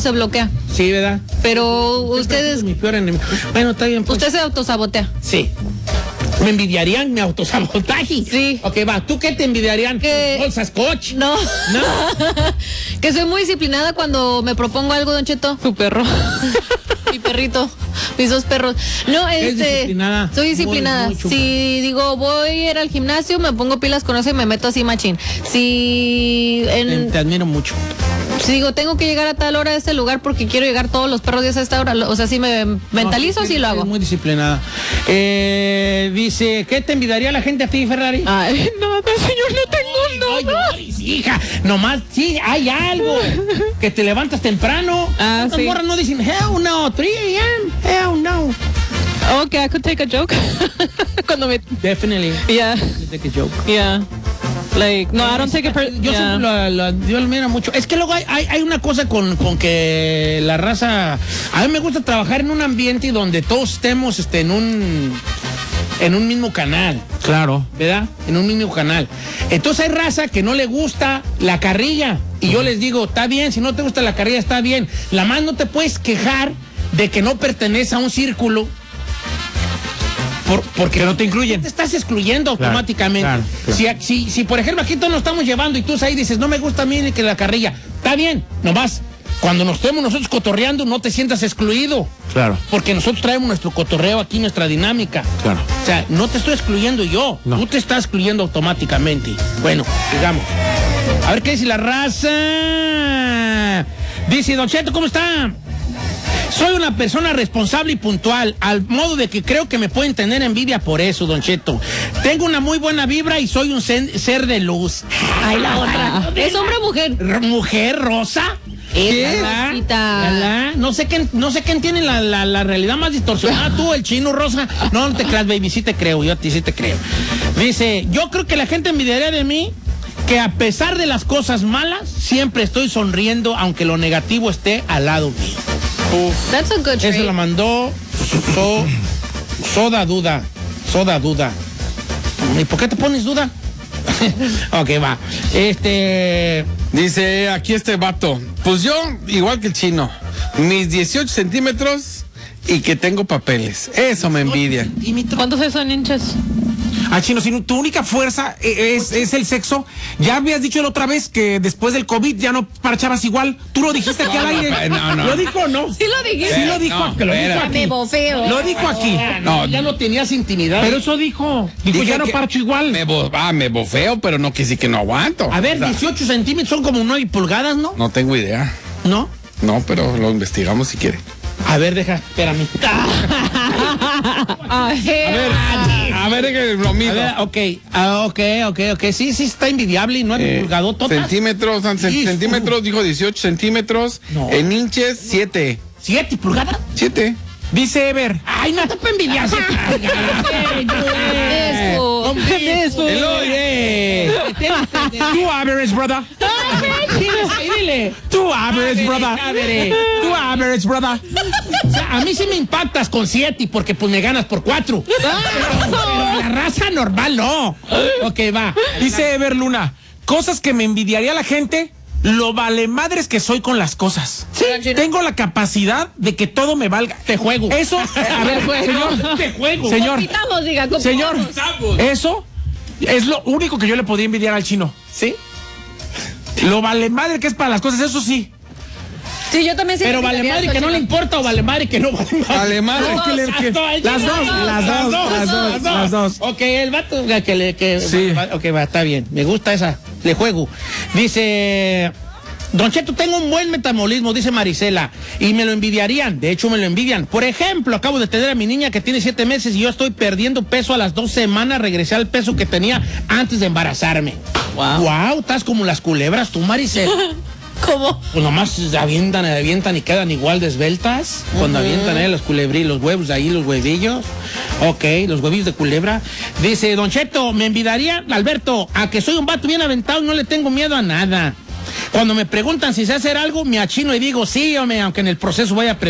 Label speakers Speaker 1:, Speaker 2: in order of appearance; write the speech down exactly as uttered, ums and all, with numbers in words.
Speaker 1: se bloquea.
Speaker 2: Sí, ¿verdad?
Speaker 1: Pero ustedes...
Speaker 2: Mi peor enemigo. Bueno, está bien. Pues.
Speaker 1: Usted se autosabotea.
Speaker 2: Sí. ¿Me envidiarían mi autosabotaje?
Speaker 1: Sí.
Speaker 2: Ok, va. ¿Tú qué te envidiarían?
Speaker 1: Que...
Speaker 2: ¿Bolsas Coach?
Speaker 1: No.
Speaker 2: No.
Speaker 1: Que soy muy disciplinada cuando me propongo algo, Don Cheto.
Speaker 3: Tu perro.
Speaker 1: Mi perrito. Mis dos perros. No, este.
Speaker 2: ¿Es disciplinada?
Speaker 1: Soy disciplinada.
Speaker 2: Muy, muy
Speaker 1: si digo voy a ir al gimnasio, me pongo pilas con eso y me meto así machín. Si en,
Speaker 2: te, te admiro mucho.
Speaker 1: Si digo, tengo que llegar a tal hora a este lugar porque quiero llegar todos los perros días a esta hora. O sea, si me mentalizo, no, sí, sí lo hago.
Speaker 2: Muy disciplinada. Eh, dice, ¿qué te envidiaría la gente a ti, Ferrari?
Speaker 3: Ay, nada, señor, no tengo nada.
Speaker 2: Ay, ay, sí, hija, nomás, sí, hay algo. Que te levantas temprano.
Speaker 3: Ah,
Speaker 2: Las
Speaker 3: sí.
Speaker 2: morras no dicen, hell no, three a m, hell no.
Speaker 3: Okay, I could take a joke. Cuando me...
Speaker 2: Definitely.
Speaker 3: Yeah.
Speaker 2: You take a joke.
Speaker 3: Yeah. Like, no, I don't take it per...
Speaker 2: Yo
Speaker 3: yeah.
Speaker 2: siempre lo, lo, yo lo miro mucho. Es que luego hay, hay, hay una cosa con, con que la raza... A mí me gusta trabajar en un ambiente donde todos estemos este, en un... en un mismo canal.
Speaker 4: Claro.
Speaker 2: ¿Verdad? En un mismo canal. Entonces hay raza que no le gusta la carrilla. Y yo les digo, está bien, si no te gusta la carrilla, está bien. La más no te puedes quejar de que no pertenece a un círculo. Por, porque
Speaker 4: que no te incluyen.
Speaker 2: Te estás excluyendo
Speaker 4: claro,
Speaker 2: automáticamente.
Speaker 4: Claro, claro.
Speaker 2: Si, si, si, por ejemplo, aquí todos nos estamos llevando y tú ahí dices, no me gusta a mí ni que la carrilla. Está bien, nomás. Cuando nos estemos nosotros cotorreando, no te sientas excluido.
Speaker 4: Claro.
Speaker 2: Porque nosotros traemos nuestro cotorreo aquí, nuestra dinámica.
Speaker 4: Claro.
Speaker 2: O sea, no te estoy excluyendo yo. No. Tú te estás excluyendo automáticamente. Bueno, digamos. A ver qué dice la raza. Dice, Don Cheto, ¿cómo está? Soy una persona responsable y puntual, al modo de que creo que me pueden tener envidia por eso, Don Cheto. Tengo una muy buena vibra y soy un ser de luz. Ay, la otra.
Speaker 1: ¿Es hombre o mujer?
Speaker 2: R ¿Mujer, Rosa?
Speaker 1: ¿Qué?
Speaker 2: ¿Verdad? No sé quién, no sé quién tiene la, la, la realidad más distorsionada, tú, el chino, Rosa. No, no te creas, baby, sí te creo, yo a ti sí te creo. Dice, yo creo que la gente envidiaría de mí que a pesar de las cosas malas, siempre estoy sonriendo, aunque lo negativo esté al lado mío.
Speaker 1: Uf. That's a good trait.
Speaker 2: Eso la mandó so, Soda Duda. Soda Duda. ¿Y por qué te pones duda? Ok, va. Este...
Speaker 5: Dice aquí este vato, pues yo, igual que el chino, mis dieciocho centímetros y que tengo papeles. Eso me envidia.
Speaker 3: ¿Cuántos son hinchas?
Speaker 4: Ah, Chino, si tu única fuerza es, es el sexo, ya habías dicho la otra vez que después del COVID ya no parchabas igual. Tú lo dijiste aquí al aire.
Speaker 5: No, no.
Speaker 4: ¿Lo dijo o no?
Speaker 1: Sí lo dijiste.
Speaker 4: Sí lo dijo,
Speaker 5: No,
Speaker 4: que lo dijo
Speaker 5: espera.
Speaker 4: aquí.
Speaker 1: Me bofeo.
Speaker 4: Lo dijo aquí.
Speaker 2: No, ya no tenías intimidad.
Speaker 4: Pero eso dijo. Dijo,
Speaker 5: Dije
Speaker 4: ya no
Speaker 5: que
Speaker 4: parcho igual.
Speaker 5: Me, bo ah, me bofeo, pero no que sí que no aguanto.
Speaker 2: A ver,
Speaker 5: O sea,
Speaker 2: dieciocho centímetros son como nueve pulgadas, ¿no?
Speaker 5: no tengo idea.
Speaker 2: ¿No?
Speaker 5: No, pero lo investigamos si quiere.
Speaker 2: A ver, deja, espérame.
Speaker 1: A ver.
Speaker 5: A ver, que lo
Speaker 2: A
Speaker 5: mido.
Speaker 2: ver, ok, ah, ok, ok, ok. Sí, sí, está invidiable y nueve
Speaker 5: Eh,
Speaker 2: pulgadas. ¿Totas?
Speaker 5: centímetros, cen-
Speaker 2: Sí,
Speaker 5: centímetros, dijo dieciocho centímetros.
Speaker 2: No.
Speaker 5: En inches, siete.
Speaker 2: ¿Siete pulgadas?
Speaker 5: siete.
Speaker 4: Dice Ever.
Speaker 2: Ay, no te puede envidiarse.
Speaker 1: Eso.
Speaker 4: Eso.
Speaker 2: El oye.
Speaker 4: Tú average, brother.
Speaker 2: Dile.
Speaker 4: Tú average, brother.
Speaker 2: Average.
Speaker 4: Tú average, brother.
Speaker 2: O sea, a mí sí me impactas con siete porque pues me ganas por cuatro. Pero, pero la raza normal no. Ok, va.
Speaker 4: Dice Ever Luna. Cosas que me envidiaría la gente. Lo vale madres que soy con las cosas.
Speaker 1: Sí.
Speaker 4: Tengo la capacidad de que todo me valga.
Speaker 2: Te juego.
Speaker 4: Eso, a ver, señor,
Speaker 2: Te juego.
Speaker 4: señor,
Speaker 1: Compitamos, diga, compitamos.
Speaker 4: señor, eso es lo único que yo le podía envidiar al chino.
Speaker 2: ¿Sí?
Speaker 4: Lo vale madre que es para las cosas, eso sí.
Speaker 1: Sí, yo también sí.
Speaker 2: Pero vale madre que no le importa o vale madre que no vale madre.
Speaker 5: Alemán.
Speaker 4: Es que le- que- las dos, las dos, las dos, las dos.
Speaker 2: Ok, el vato que le... Que,
Speaker 4: Sí.
Speaker 2: va, ok, va, está bien. Me gusta esa. Le juego. Dice... Don Cheto, tengo un buen metabolismo, dice Marisela, y me lo envidiarían. De hecho, me lo envidian. Por ejemplo, acabo de tener a mi niña que tiene siete meses y yo estoy perdiendo peso a las dos semanas. Regresé al peso que tenía antes de embarazarme. Wow. Wow, estás como las culebras tú, Marisela.
Speaker 1: ¿Cómo?
Speaker 2: Pues nomás avientan, avientan y quedan igual de esbeltas. Cuando uh-huh. avientan ahí los culebrí, los huevos ahí, los huevillos. Ok, los huevillos de culebra. Dice, Don Cheto, me envidiaría, Alberto, a que soy un vato bien aventado y no le tengo miedo a nada. Cuando me preguntan si sé hacer algo, me achino y digo sí, hombre, aunque en el proceso vaya a